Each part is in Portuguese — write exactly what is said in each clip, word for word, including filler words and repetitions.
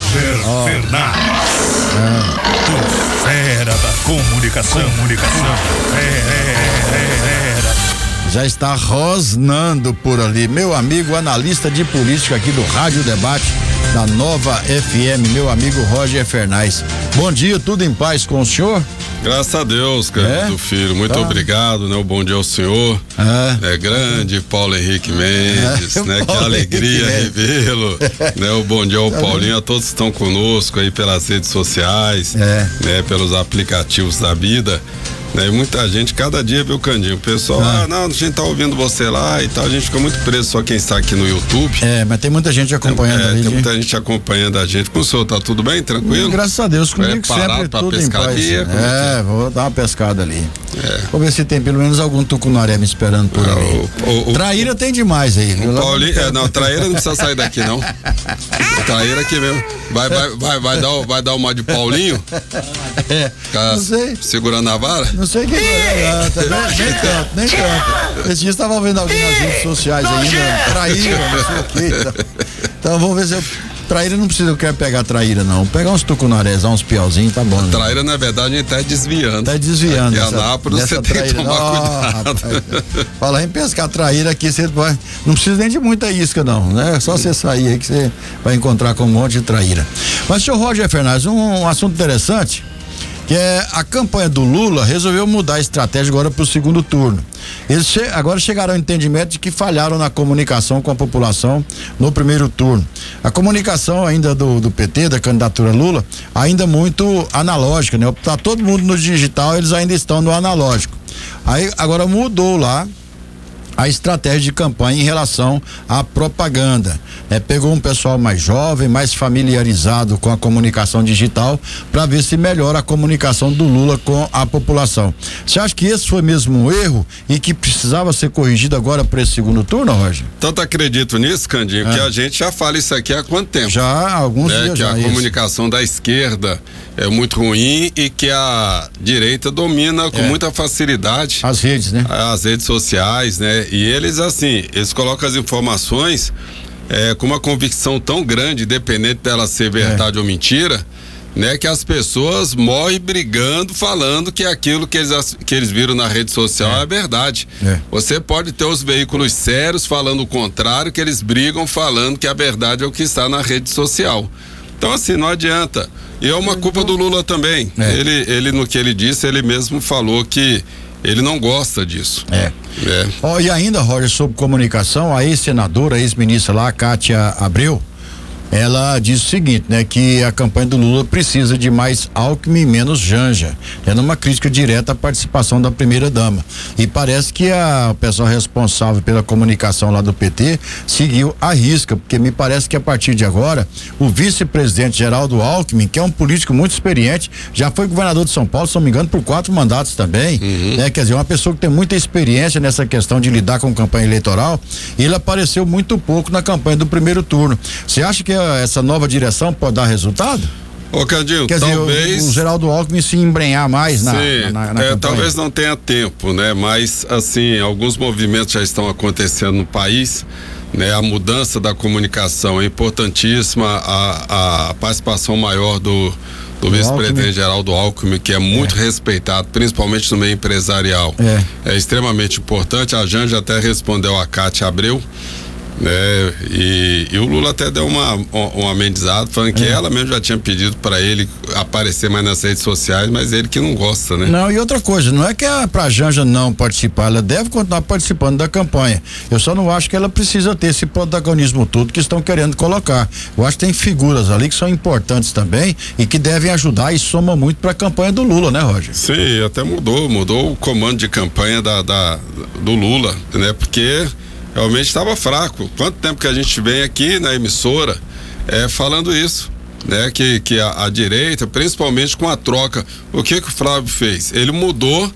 Roger Fernandes. O fera da comunicação. Comunicação. Fera. Já está rosnando por ali. Meu amigo analista de política aqui do Rádio Debate da Nova F M, meu amigo Roger Fernandes. Bom dia, tudo em paz com o senhor? Graças a Deus, querido é? filho, muito ah. obrigado, né? O bom dia ao senhor, é, é grande Paulo Henrique Mendes, é, né? Paulo que alegria revê-lo, né? O bom dia ao Paulinho, a todos que estão conosco aí pelas redes sociais, é. né? Pelos aplicativos da vida. Né, e muita gente, cada dia vê o Candinho, o pessoal, ah. ah, não, a gente tá ouvindo você lá e tal, a gente fica muito preso só quem está aqui no YouTube. É, mas tem muita gente acompanhando é, ali. Tem muita gente acompanhando a gente. Com o senhor tá tudo bem, tranquilo? Graças a Deus, comigo sempre tudo em paz. É, vou dar uma pescada ali. É. Vou ver se tem pelo menos algum tucunaré me esperando por ali. O, o, traíra o, tem demais aí. O Paulinho, é, não, traíra não precisa sair daqui não. Traíra aqui mesmo. Vai, vai, vai, vai, dar, vai dar uma de Paulinho? É, não sei. Segurando a vara? Não sei quem é, tá, nem, nem tanto, nem tanto. Esse dia estava vendo alguém nas redes sociais ainda, traíra, não sei o quê. Então vamos ver se eu. Traíra não precisa, eu quero pegar traíra não. Pegar uns tucunarés, uns piauzinhos, tá bom. Né? Traíra, na verdade, a gente tá desviando. Tá desviando. Aqui nessa, Anápolis, você tem que tomar oh, cuidado. Rapaz, falar em pescar traíra aqui, você vai, não precisa nem de muita isca não, né? É só você sair aí que você vai encontrar com um monte de traíra. Mas, senhor Roger Fernandes, um, um assunto interessante, que é a campanha do Lula resolveu mudar a estratégia agora para o segundo turno. Eles che agora chegaram ao entendimento de que falharam na comunicação com a população no primeiro turno. A comunicação ainda do, do P T, da candidatura Lula, ainda muito analógica, né? Tá todo mundo no digital, eles ainda estão no analógico. Aí agora mudou lá a estratégia de campanha em relação à propaganda. É, pegou um pessoal mais jovem, mais familiarizado com a comunicação digital, para ver se melhora a comunicação do Lula com a população. Você acha que esse foi mesmo um erro e que precisava ser corrigido agora para esse segundo turno, Roger? Tanto acredito nisso, Candinho, é. que a gente já fala isso aqui há quanto tempo? Já há alguns é, dias que já. a isso. comunicação da esquerda é muito ruim e que a direita domina com é. muita facilidade as redes, né? As redes sociais, né? E eles, assim, eles colocam as informações é, com uma convicção tão grande, independente dela ser verdade é. ou mentira, né? Que as pessoas morrem brigando, falando que aquilo que eles, que eles viram na rede social é, é verdade. É. Você pode ter os veículos sérios falando o contrário, que eles brigam falando que a verdade é o que está na rede social. Então, assim, não adianta. E é uma culpa do Lula também. É. Ele, ele, no que ele disse, ele mesmo falou que ele não gosta disso. É. é. Oh, e ainda, Roger, sobre comunicação, a ex-senadora, a ex-ministra lá, Cátia Abreu, ela diz o seguinte, né, que a campanha do Lula precisa de mais Alckmin e menos Janja, é numa crítica direta à participação da primeira dama, e parece que a, o pessoal responsável pela comunicação lá do P T seguiu a risca, porque me parece que a partir de agora o vice-presidente Geraldo Alckmin, que é um político muito experiente, já foi governador de São Paulo, se não me engano, por quatro mandatos também, uhum. né, quer dizer, uma pessoa que tem muita experiência nessa questão de lidar com campanha eleitoral, e ele apareceu muito pouco na campanha do primeiro turno. Você acha que essa nova direção pode dar resultado? Ô, Candinho, Quer talvez dizer, o, o Geraldo Alckmin se embrenhar mais na, Sim, na, na é, campanha. Talvez não tenha tempo, né? Mas, assim, alguns movimentos já estão acontecendo no país, né? A mudança da comunicação é importantíssima, a, a participação maior do do vice-presidente Geraldo Alckmin, que é muito é. respeitado, principalmente no meio empresarial. É. é extremamente importante. A Janja até respondeu a Cátia Abreu, né? E, e o Lula até deu uma, um, um amenizado, falando que é. ela mesmo já tinha pedido para ele aparecer mais nas redes sociais, mas ele que não gosta, né? Não, e outra coisa, não é que a pra Janja não participar, ela deve continuar participando da campanha. Eu só não acho que ela precisa ter esse protagonismo todo que estão querendo colocar. Eu acho que tem figuras ali que são importantes também e que devem ajudar e soma muito para a campanha do Lula, né, Roger? Sim, até mudou, mudou o comando de campanha da, da do Lula, né? Porque realmente estava fraco. Quanto tempo que a gente vem aqui na emissora é, falando isso, né? Que, que a, a direita, principalmente com a troca, o que que o Flávio fez? Ele mudou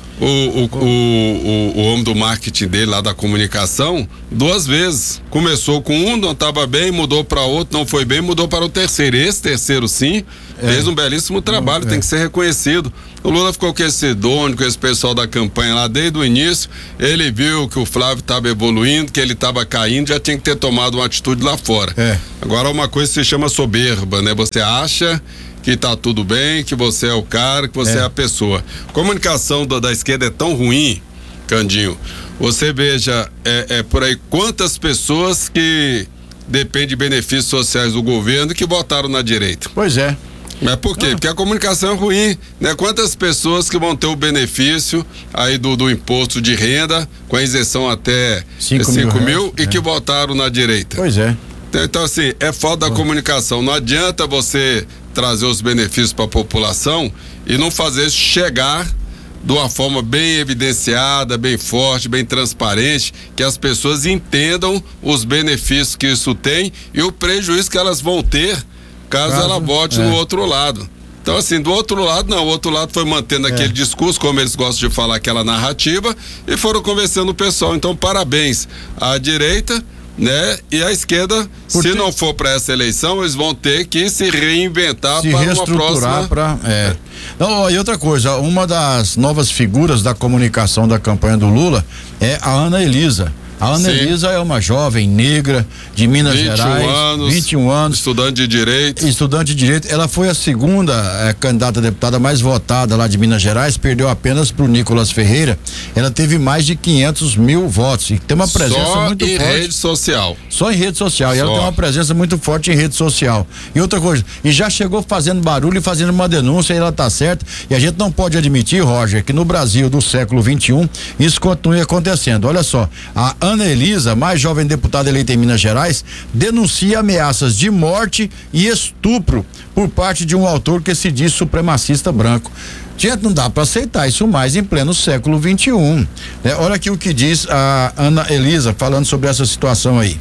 o, o, o, o, o homem do marketing dele, lá da comunicação, duas vezes. Começou com um, não estava bem, mudou para outro, não foi bem, mudou para o terceiro. Esse terceiro, sim, é. fez um belíssimo trabalho, é. tem que ser reconhecido. O Lula ficou com esse dono, com esse pessoal da campanha lá desde o início. Ele viu que o Flávio estava evoluindo, que ele estava caindo, já tinha que ter tomado uma atitude lá fora. É. Agora, uma coisa se chama soberba, né? Você acha que tá tudo bem, que você é o cara, que você é, é a pessoa. Comunicação do, da esquerda é tão ruim, Candinho. Você veja, é, é por aí quantas pessoas que dependem de benefícios sociais do governo que votaram na direita. Pois é. Mas por quê? Ah. Porque a comunicação é ruim, né? Quantas pessoas que vão ter o benefício aí do, do imposto de renda, com a isenção até cinco mil, e é. que votaram na direita. Pois é. Então, assim, é falta da comunicação. Não adianta você trazer os benefícios para a população e não fazer isso chegar de uma forma bem evidenciada, bem forte, bem transparente, que as pessoas entendam os benefícios que isso tem e o prejuízo que elas vão ter caso, caso ela vote é. no outro lado. Então, assim, do outro lado, não, o outro lado foi mantendo é. aquele discurso, como eles gostam de falar, aquela narrativa, e foram convencendo o pessoal. Então, parabéns à direita, né? E a esquerda, Por se ter... não for para essa eleição, eles vão ter que se reinventar se para uma próxima. Pra, é. Não, e outra coisa, uma das novas figuras da comunicação da campanha do Lula é a Ana Elisa. A Ana Sim. Elisa é uma jovem negra de Minas Gerais, anos, vinte e um anos, estudante de direito. Estudante de direito. Ela foi a segunda é, candidata a deputada mais votada lá de Minas Gerais, perdeu apenas para o Nicolas Ferreira. Ela teve mais de quinhentos mil votos e tem uma presença Só muito forte. Só em rede social. Só em rede social. Só. E ela tem uma presença muito forte em rede social. E outra coisa, e já chegou fazendo barulho e fazendo uma denúncia, e ela tá certa. E a gente não pode admitir, Roger, que no Brasil do século vinte e um isso continue acontecendo. Olha só, a Ana Elisa, mais jovem deputada eleita em Minas Gerais, denuncia ameaças de morte e estupro por parte de um autor que se diz supremacista branco. Gente, não dá para aceitar isso mais em pleno século vinte e um. É, olha aqui o que diz a Ana Elisa falando sobre essa situação aí.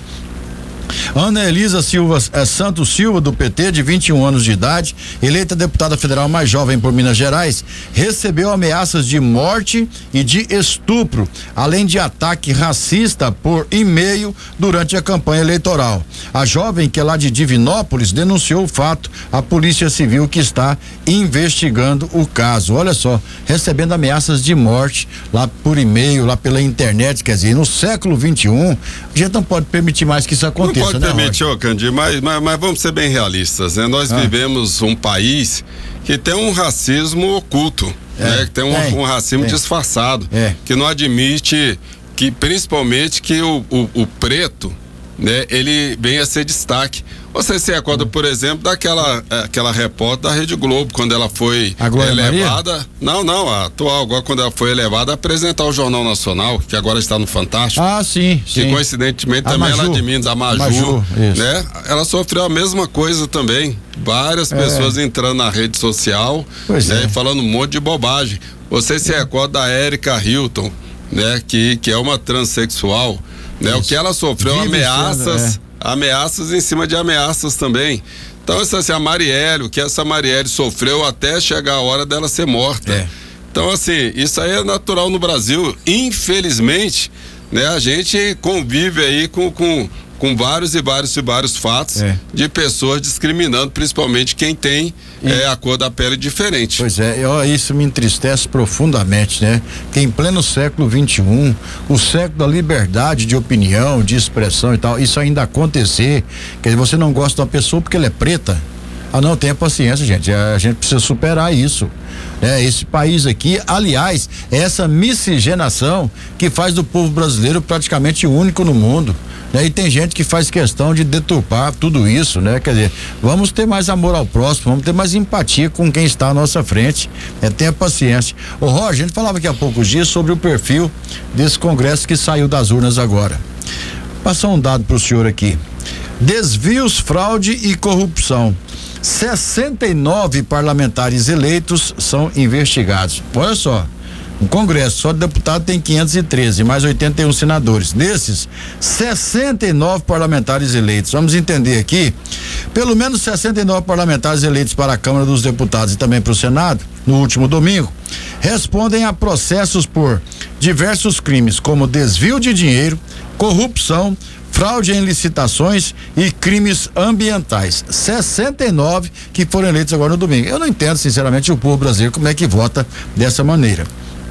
Ana Elisa Silva é, Santos Silva, do P T, de vinte e um anos de idade, eleita deputada federal mais jovem por Minas Gerais, recebeu ameaças de morte e de estupro, além de ataque racista por e-mail durante a campanha eleitoral. A jovem, que é lá de Divinópolis, denunciou o fato à Polícia Civil, que está investigando o caso. Olha só, recebendo ameaças de morte lá por e-mail, lá pela internet. Quer dizer, no século vinte e um, a gente não pode permitir mais que isso aconteça. Não pode permitir, ô Candir, mas, mas, mas vamos ser bem realistas, né? Nós ah. vivemos um país que tem um racismo oculto, é. né? Que tem um, é. um racismo é. disfarçado, é. que não admite que, principalmente, que o, o, o preto, né? Ele venha a ser destaque. Você se recorda, por exemplo, daquela aquela repórter da Rede Globo, quando ela foi elevada. Maria? Não, não, a atual, agora quando ela foi elevada a apresentar o Jornal Nacional, que agora está no Fantástico. Ah, sim. Que sim. coincidentemente a também Maju. ela é de Minas, a Maju, Maju né? Ela sofreu a mesma coisa também. Várias é. pessoas entrando na rede social, né? É. Falando um monte de bobagem. Você se recorda da Érica Hilton, né? Que, que é uma transexual, né? Isso. O que ela sofreu, Vive ameaças. Sendo, é. Ameaças em cima de ameaças também. Então, assim, a Marielle, o que essa Marielle sofreu até chegar a hora dela ser morta. É. Então, assim, isso aí é natural no Brasil. Infelizmente, né, a gente convive aí com, com, com vários e vários e vários fatos é. de pessoas discriminando, principalmente quem tem e... é, a cor da pele diferente. Pois é, eu, isso me entristece profundamente, né? Que em pleno século vinte e um, o século da liberdade de opinião, de expressão e tal, isso ainda acontecer, que você não gosta de uma pessoa porque ela é preta. Ah, não, tenha paciência, gente, a gente precisa superar isso. É, esse país aqui, aliás, é essa miscigenação que faz do povo brasileiro praticamente único no mundo. Né? E tem gente que faz questão de deturpar tudo isso, né? Quer dizer, vamos ter mais amor ao próximo, vamos ter mais empatia com quem está à nossa frente. É, tenha paciência. Ô Roger, a gente falava aqui há poucos dias sobre o perfil desse congresso que saiu das urnas agora. Passar um dado para o senhor aqui. Desvios, fraude e corrupção. sessenta e nove parlamentares eleitos são investigados. Olha só, O Congresso só de deputado tem quinhentos e treze, mais oitenta e um senadores. Desses, sessenta e nove parlamentares eleitos. Vamos entender aqui, pelo menos sessenta e nove parlamentares eleitos para a Câmara dos Deputados e também para o Senado, no último domingo, respondem a processos por diversos crimes, como desvio de dinheiro, corrupção, fraude em licitações e crimes ambientais. sessenta e nove que foram eleitos agora no domingo. Eu não entendo, sinceramente, o povo brasileiro como é que vota dessa maneira.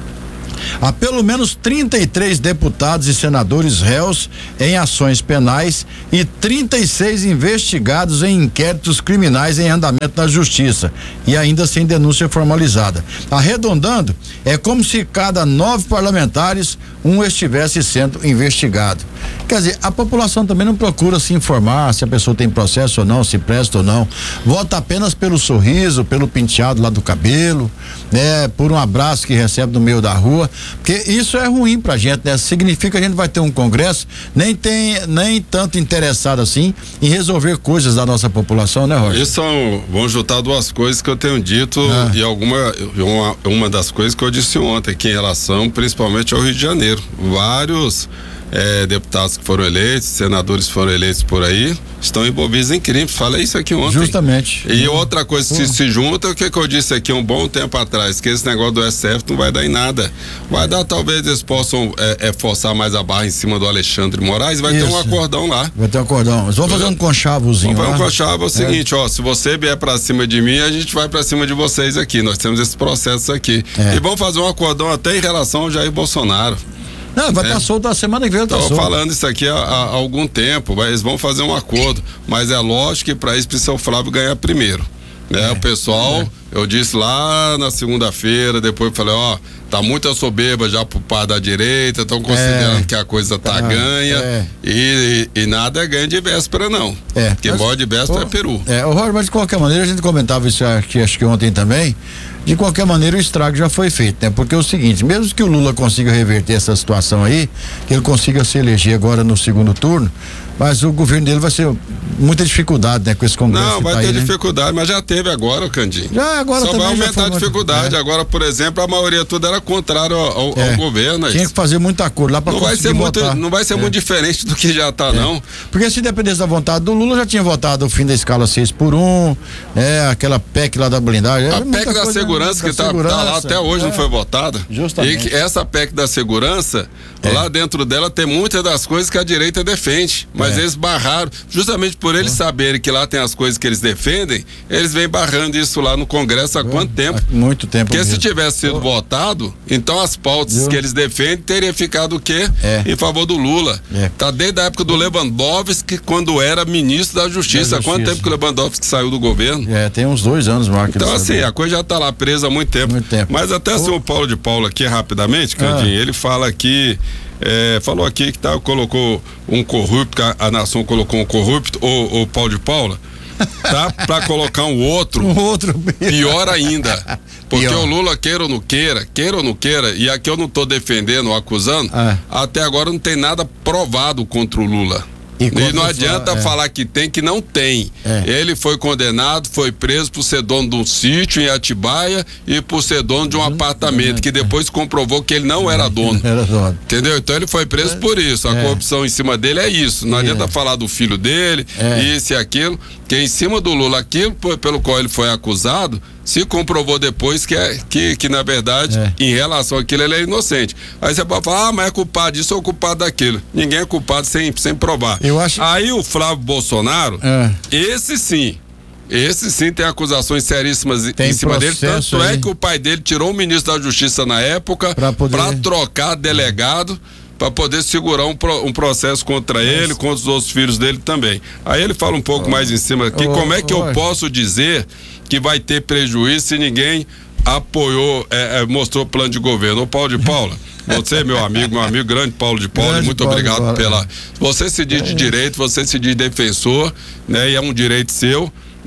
Há pelo menos trinta e três deputados e senadores réus em ações penais e trinta e seis investigados em inquéritos criminais em andamento na justiça e ainda sem denúncia formalizada. Arredondando, é como se cada nove parlamentares um estivesse sendo investigado. Quer dizer, a população também não procura se informar se a pessoa tem processo ou não, se presta ou não. Vota apenas pelo sorriso, pelo penteado lá do cabelo, né? Por um abraço que recebe no meio da rua, porque isso é ruim pra gente, né? Significa que a gente vai ter um congresso nem tem, nem tanto interessado assim em resolver coisas da nossa população, né, Roger? Isso são, vão juntar duas coisas que eu tenho dito ah. e alguma, uma, uma das coisas que eu disse ontem aqui em relação principalmente ao Rio de Janeiro. Vários É, deputados que foram eleitos, senadores que foram eleitos por aí, estão envolvidos em crimes. Falei isso aqui ontem. Justamente. E outra coisa que se, se junta, o que, que eu disse aqui um bom tempo atrás, que esse negócio do S T F não vai dar em nada. Vai dar, talvez eles possam é, é, forçar mais a barra em cima do Alexandre Moraes, vai isso. ter um acordão lá. Vai ter um acordão. Eles vão fazer um conchavozinho. Vamos lá. fazer um conchavo, é o seguinte, é. ó, se você vier pra cima de mim, a gente vai pra cima de vocês aqui. Nós temos esse processo aqui. É. E vamos fazer um acordão até em relação ao Jair Bolsonaro. Não, vai estar é. tá solto a semana que vem. Estou tá falando isso aqui há, há algum tempo, mas eles vão fazer um acordo, mas é lógico que para isso precisa o Flávio ganhar primeiro, né? É. O pessoal, é. eu disse lá na segunda-feira, depois falei, ó, tá muita soberba já pro par da direita, estão considerando é. que a coisa tá, tá ganha é. e, e, e nada é ganho de véspera não, é. quem morre de véspera o, é peru. É, o Roger, mas de qualquer maneira a gente comentava isso aqui, acho que ontem também. De qualquer maneira o estrago já foi feito, né? Porque é o seguinte, mesmo que o Lula consiga reverter essa situação aí, que ele consiga se eleger agora no segundo turno, mas o governo dele vai ser muita dificuldade, né? Com esse congresso. Não, vai tá ter aí, dificuldade, né? Mas já teve agora, o Candinho. Já, agora Só também vai aumentar a dificuldade. É. Agora, por exemplo, a maioria toda era contrário ao, é. ao governo. Tinha que fazer muita acordo lá pra não vai ser muito, Não vai ser é. muito diferente do que já tá, é. não. Porque se dependesse da vontade do Lula, já tinha votado o fim da escala seis por um, é, aquela P E C lá da blindagem. A P E C da segurança que tá, segurança, tá lá até hoje é. não foi votada. Justamente. E que essa P E C da segurança, é. lá dentro dela tem muitas das coisas que a direita defende, mas é. eles barraram, justamente por eles é. saberem que lá tem as coisas que eles defendem, eles vêm barrando isso lá no Congresso há é. quanto tempo? Há muito tempo. Porque mesmo. se tivesse sido oh. votado, então as pautas Viu? que eles defendem teria ficado o quê? É. Em favor do Lula. É. Tá desde a época do Lewandowski, quando era ministro da Justiça. Há quanto tempo que o Lewandowski saiu do governo? É, tem uns dois anos, Marcos. Então assim, sabe. a coisa já tá lá presa há muito tempo. Muito tempo. Mas até assim, o Paulo de Paula aqui, rapidamente, Candinho, ah. ele fala aqui, é, falou aqui que tá, colocou um corrupto, a, a nação colocou um corrupto, o, o Paulo de Paula, tá? Pra colocar um outro, um outro pior ainda. Porque pior. o Lula, queira ou não queira, queira ou não queira, e aqui eu não tô defendendo ou acusando, ah. até agora não tem nada provado contra o Lula. E, e não adianta fala, é. falar que tem, que não tem. É. Ele foi condenado, foi preso por ser dono de um sítio em Atibaia e por ser dono de um apartamento, que depois comprovou que ele não era dono. Era dono. Entendeu? Então ele foi preso por isso. A é. corrupção em cima dele é isso. Não é. adianta falar do filho dele, é. isso e aquilo, que em cima do Lula, aquilo pelo qual ele foi acusado, se comprovou depois que, é, que, que na verdade, é. em relação àquilo, ele é inocente. Aí você pode falar, ah, mas é culpado disso ou culpado daquilo. Ninguém é culpado sem, sem provar. Eu acho... Aí o Flávio Bolsonaro, é. esse sim, esse sim tem acusações seríssimas tem em cima dele. Tanto aí. é que o pai dele tirou o ministro da Justiça na época para poder... trocar delegado, para poder segurar um, pro, um processo contra Nossa. ele, contra os outros filhos dele também. Aí ele fala um pouco oh. mais em cima aqui, oh, como é que oh. eu posso dizer que vai ter prejuízo se ninguém apoiou, é, é, mostrou plano de governo. Ô Paulo de Paula, você, meu amigo, meu amigo grande Paulo de Paula, grande muito Paulo obrigado Paulo. pela... Você se diz de direito, você se diz defensor, né? E é um direito seu,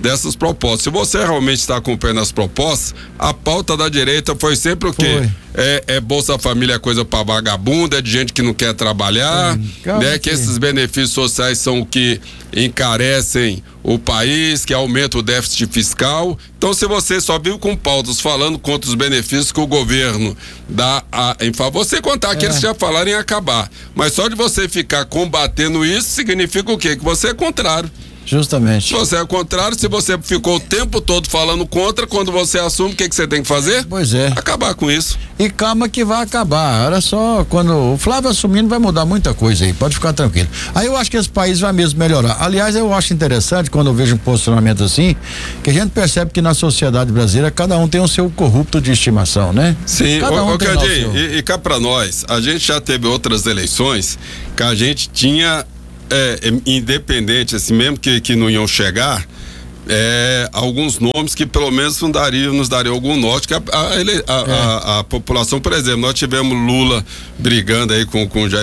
dessas propostas. Se você realmente está acompanhando as propostas, a pauta da direita foi sempre o quê? É, é Bolsa Família é coisa para vagabundo, é de gente que não quer trabalhar, é, né? Que esses benefícios sociais são o que encarecem o país, que aumenta o déficit fiscal. Então, se você só viu com pautas falando contra os benefícios que o governo dá a, em favor, você contar que é. eles já falaram em acabar. Mas só de você ficar combatendo isso, significa o quê? Que você é contrário. Justamente. Se você é o contrário, se você ficou o tempo todo falando contra, quando você assume, o que, que você tem que fazer? Pois é. Acabar com isso. E calma que vai acabar. Olha só, quando o Flávio assumindo, vai mudar muita coisa aí, pode ficar tranquilo. Aí eu acho que esse país vai mesmo melhorar. Aliás, eu acho interessante quando eu vejo um posicionamento assim, que a gente percebe que na sociedade brasileira cada um tem o seu corrupto de estimação, né? Sim, cada um ô, tem Candim, seu... e, e cá pra nós, a gente já teve outras eleições que a gente tinha É, independente, assim, mesmo que, que não iam chegar, é, alguns nomes que pelo menos não dariam, nos dariam algum norte, que a, a, a, a, a, a população, por exemplo, nós tivemos Lula brigando aí com, com Jair